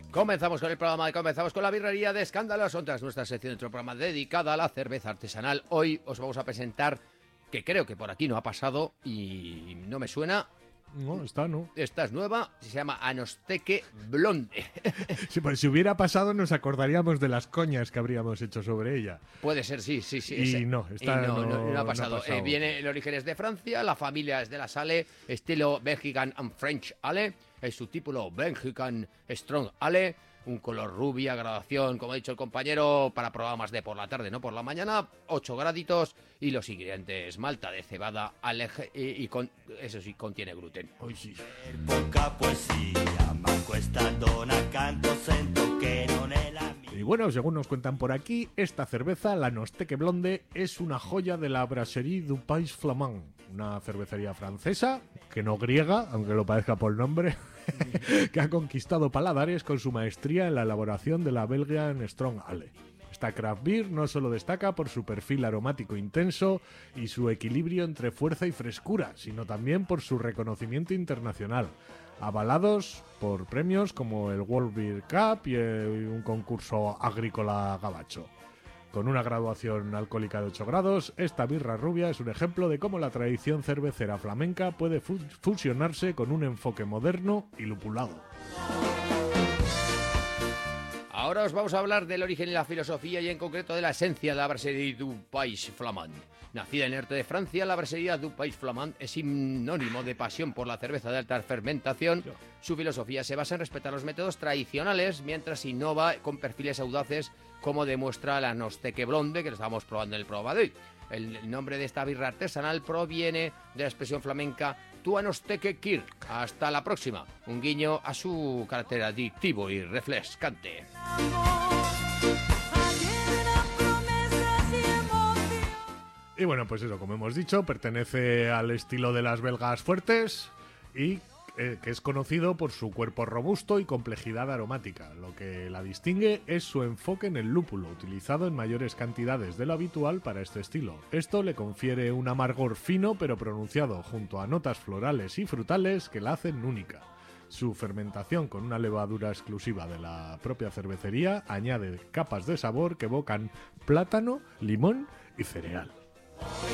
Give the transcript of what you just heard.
Comenzamos con el programa, comenzamos con la birrería de Escándalos, tras nuestra sección de nuestro programa dedicada a la cerveza artesanal. Hoy os vamos a presentar, que creo que por aquí no ha pasado y no me suena. No, esta no. Esta es nueva, se llama Anosteque Blonde. Sí, pues si hubiera pasado nos acordaríamos de las coñas que habríamos hecho sobre ella. Puede ser, sí. Y no, esta no ha pasado. No ha pasado. Viene, el origen es de Francia, la familia es de la Salle, estilo Belgian and French Ale, el subtítulo Belgian Strong Ale, un color rubia, gradación, como ha dicho el compañero, para programas de por la tarde, no por la mañana, 8 graditos y los ingredientes: malta de cebada, eso sí, contiene gluten. Hoy sí. Poca poesía, manco esta dona canto sento que non è la mia. Y bueno, según nos cuentan por aquí, esta cerveza, la Anosteque Blonde, es una joya de la Brasserie du Pays Flamand, una cervecería francesa, que no griega, aunque lo parezca por nombre, que ha conquistado paladares con su maestría en la elaboración de la Belgian Strong Ale. Esta craft beer no solo destaca por su perfil aromático intenso y su equilibrio entre fuerza y frescura, sino también por su reconocimiento internacional, avalados por premios como el World Beer Cup y un concurso agrícola gabacho. Con una graduación alcohólica de 8 grados, esta birra rubia es un ejemplo de cómo la tradición cervecera flamenca puede fusionarse con un enfoque moderno y lupulado. Ahora os vamos a hablar del origen y la filosofía y en concreto de la esencia de la Brasserie du Pays Flamand. Nacida en el norte de Francia, la Brasserie du Pays Flamand es sinónimo de pasión por la cerveza de alta fermentación. Su filosofía se basa en respetar los métodos tradicionales mientras innova con perfiles audaces, como demuestra la Anosteque Blonde, que lo estábamos probando en el programa de hoy. El nombre de esta birra artesanal proviene de la expresión flamenca Tu Anosteque Kir. Hasta la próxima. Un guiño a su carácter adictivo y refrescante. Y bueno, pues eso, como hemos dicho, pertenece al estilo de las belgas fuertes y que es conocido por su cuerpo robusto y complejidad aromática. Lo que la distingue es su enfoque en el lúpulo, utilizado en mayores cantidades de lo habitual para este estilo. Esto le confiere un amargor fino pero pronunciado, junto a notas florales y frutales que la hacen única. Su fermentación con una levadura exclusiva de la propia cervecería añade capas de sabor que evocan plátano, limón y cereal.